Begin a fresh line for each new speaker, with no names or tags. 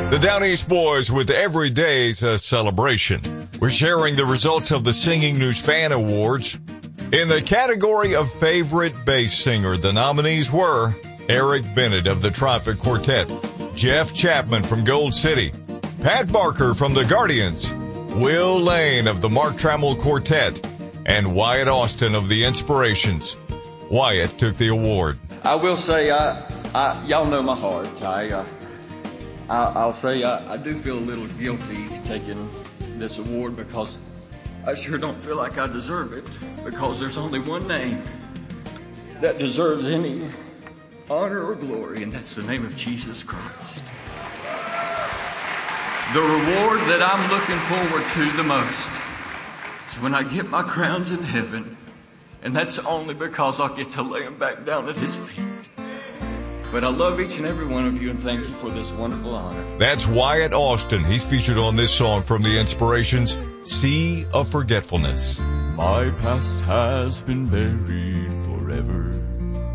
The Down East Boys with Every Day's a Celebration. We're sharing the results of the Singing News Fan Awards. In the category of Favorite Bass Singer, the nominees were Eric Bennett of the Trumpet Quartet, Jeff Chapman from Gold City, Pat Barker from the Guardians, Will Lane of the Mark Trammell Quartet, and Wyatt Austin of the Inspirations. Wyatt took the award.
I will say, y'all know my heart. I'll say I do feel a little guilty taking this award because I sure don't feel like I deserve it, because there's only one name that deserves any honor or glory, and that's the name of Jesus Christ. The reward that I'm looking forward to the most is when I get my crowns in heaven, and that's only because I'll get to lay them back down at His feet. But I love each and every one of you, and thank you for this wonderful honor.
That's Wyatt Austin. He's featured on this song from the Inspirations, Sea of Forgetfulness.
My past has been buried forever